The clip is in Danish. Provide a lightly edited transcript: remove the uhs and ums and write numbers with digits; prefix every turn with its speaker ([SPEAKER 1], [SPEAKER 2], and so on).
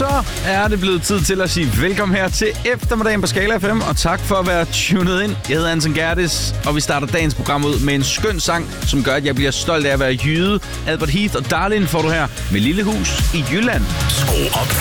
[SPEAKER 1] så er det blevet tid til at sige velkommen her til eftermiddagen på Skala FM, og tak for at være tunet ind. Jeg hedder Anton Gertis, og vi starter dagens program ud med en skøn sang, som gør, at jeg bliver stolt af at være jyde. Albert Heath og Darlin får du her med Lille Hus i Jylland.
[SPEAKER 2] Skru op